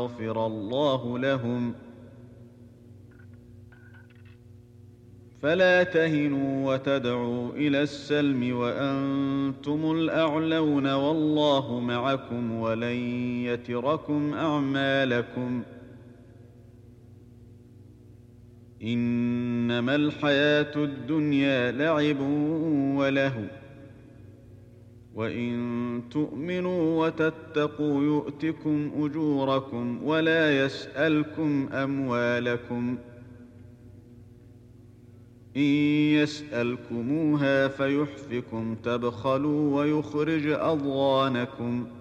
يغفر الله لهم. فلا تهنوا وتدعوا إلى السلم وأنتم الأعلون والله معكم ولن يتركم أعمالكم. إنما الحياة الدنيا لعب ولهو وإن تؤمنوا وتتقوا يؤتكم أجوركم ولا يسألكم أموالكم. إن يسألكموها فيحفكم تبخلوا ويخرج أضغانكم.